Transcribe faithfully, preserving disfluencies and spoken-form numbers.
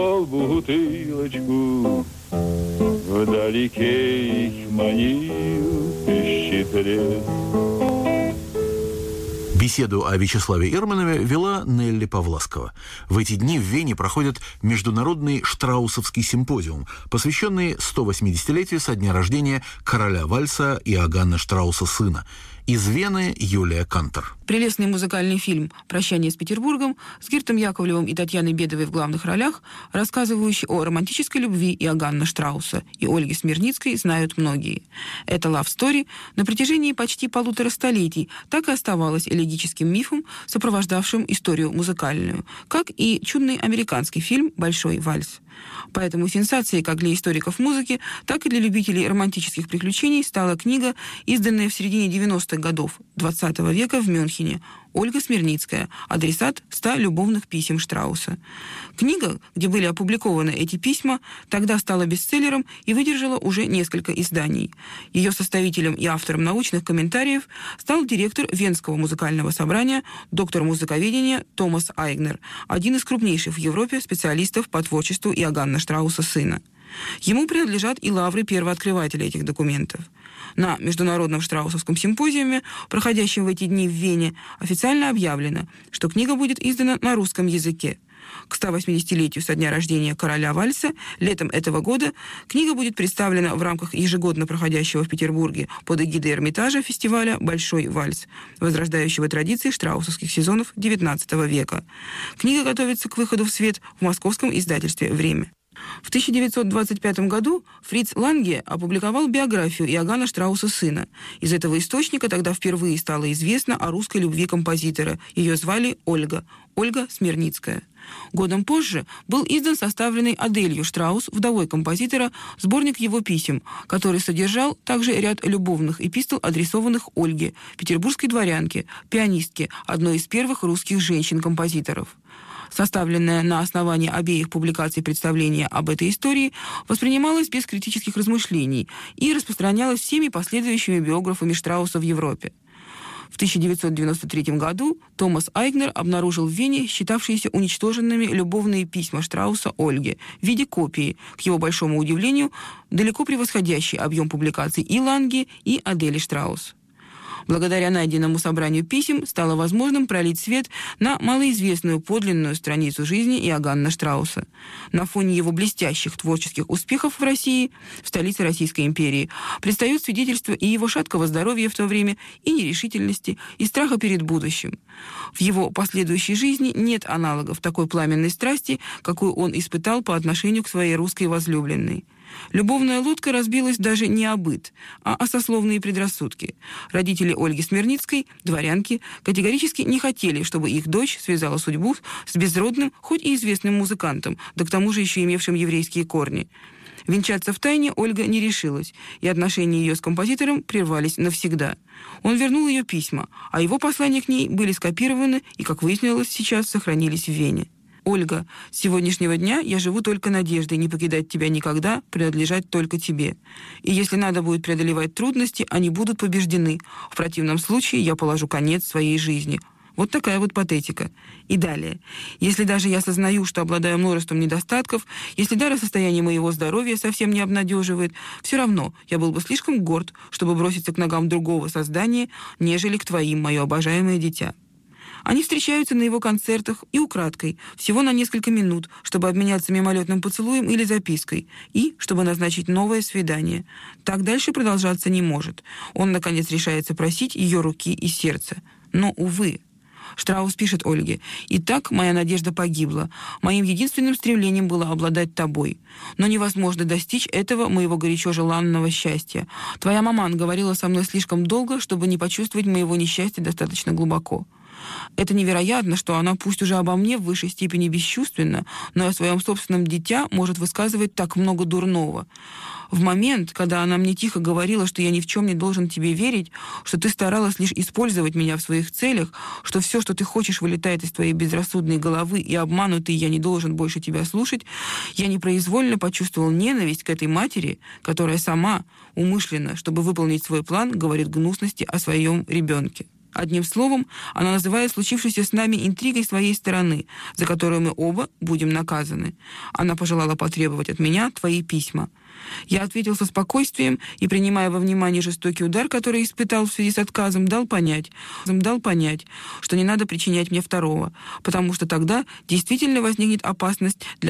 Бутылочку вдалеке их манил пещетрец. Беседу о Вячеславе Ирманове вела Нелли Павласкова. В эти дни в Вене проходит Международный Штраусовский симпозиум, посвященный сто восьмидесятилетию со дня рождения короля вальса Иоганна Штрауса сына. Из Вены Юлия Кантор. Прелестный музыкальный фильм «Прощание с Петербургом» с Гиртом Яковлевым и Татьяной Бедовой в главных ролях, рассказывающий о романтической любви Иоганна Штрауса и Ольги Смирницкой, знают многие. Эта лав-стори на протяжении почти полутора столетий так и оставалась элегическим мифом, сопровождавшим историю музыкальную, как и чудный американский фильм «Большой вальс». Поэтому сенсацией как для историков музыки, так и для любителей романтических приключений стала книга, изданная в середине девяностых годов двадцатого века в Мюнхене, Ольга Смирницкая, адресат ста любовных писем Штрауса. Книга, где были опубликованы эти письма, тогда стала бестселлером и выдержала уже несколько изданий. Ее составителем и автором научных комментариев стал директор Венского музыкального собрания, доктор музыковедения Томас Айгнер, один из крупнейших в Европе специалистов по творчеству Иоганна Штрауса сына. Ему принадлежат и лавры первооткрывателя этих документов. На Международном Штраусовском симпозиуме, проходящем в эти дни в Вене, официально объявлено, что книга будет издана на русском языке. К ста восьмидесятилетию со дня рождения короля вальса летом этого года книга будет представлена в рамках ежегодно проходящего в Петербурге под эгидой Эрмитажа фестиваля «Большой вальс», возрождающего традиции штраусовских сезонов девятнадцатого века. Книга готовится к выходу в свет в московском издательстве «Время». В тысяча девятьсот двадцать пятом году Фриц Ланге опубликовал биографию Иоганна Штрауса сына. Из этого источника тогда впервые стало известно о русской любви композитора. Ее звали Ольга. Ольга Смирницкая. Годом позже был издан составленный Аделью Штраус, вдовой композитора, сборник его писем, который содержал также ряд любовных эпистол, адресованных Ольге, петербургской дворянке, пианистке, одной из первых русских женщин-композиторов. Составленное на основании обеих публикаций представление об этой истории воспринималось без критических размышлений и распространялось всеми последующими биографами Штрауса в Европе. В тысяча девятьсот девяносто третьем году Томас Айгнер обнаружил в Вене считавшиеся уничтоженными любовные письма Штрауса Ольге в виде копии, к его большому удивлению, далеко превосходящий объем публикаций и Ланге, и Адели Штраус. Благодаря найденному собранию писем стало возможным пролить свет на малоизвестную подлинную страницу жизни Иоганна Штрауса. На фоне его блестящих творческих успехов в России, в столице Российской империи, предстают свидетельства и его шаткого здоровья в то время, и нерешительности, и страха перед будущим. В его последующей жизни нет аналогов такой пламенной страсти, какую он испытал по отношению к своей русской возлюбленной. Любовная лодка разбилась даже не о быт, а о сословные предрассудки. Родители Ольги Смирницкой, дворянки, категорически не хотели, чтобы их дочь связала судьбу с безродным, хоть и известным музыкантом, да к тому же еще имевшим еврейские корни. Венчаться втайне Ольга не решилась, и отношения ее с композитором прервались навсегда. Он вернул ее письма, а его послания к ней были скопированы и, как выяснилось сейчас, сохранились в Вене. «Ольга, с сегодняшнего дня я живу только надеждой не покидать тебя никогда, принадлежать только тебе. И если надо будет преодолевать трудности, они будут побеждены. В противном случае я положу конец своей жизни». Вот такая вот патетика. И далее. «Если даже я сознаю, что обладаю множеством недостатков, если даже состояние моего здоровья совсем не обнадеживает, все равно я был бы слишком горд, чтобы броситься к ногам другого создания, нежели к твоим, мое обожаемое дитя». Они встречаются на его концертах и украдкой, всего на несколько минут, чтобы обменяться мимолетным поцелуем или запиской, и чтобы назначить новое свидание. Так дальше продолжаться не может. Он, наконец, решается просить ее руки и сердца. Но, увы. Штраус пишет Ольге: «Итак, моя надежда погибла. Моим единственным стремлением было обладать тобой. Но невозможно достичь этого моего горячо желанного счастья. Твоя маман говорила со мной слишком долго, чтобы не почувствовать моего несчастья достаточно глубоко. Это невероятно, что она, пусть уже обо мне в высшей степени бесчувственна, но о своем собственном дитя может высказывать так много дурного. В момент, когда она мне тихо говорила, что я ни в чем не должен тебе верить, что ты старалась лишь использовать меня в своих целях, что все, что ты хочешь, вылетает из твоей безрассудной головы, и обманутый я не должен больше тебя слушать, я непроизвольно почувствовал ненависть к этой матери, которая сама, умышленно, чтобы выполнить свой план, говорит гнусности о своем ребенке». Одним словом, она называет случившееся с нами интригой своей стороны, за которую мы оба будем наказаны. Она пожелала потребовать от меня твои письма. Я ответил со спокойствием и, принимая во внимание жестокий удар, который испытал в связи с отказом, дал понять, дал понять, что не надо причинять мне второго, потому что тогда действительно возникнет опасность для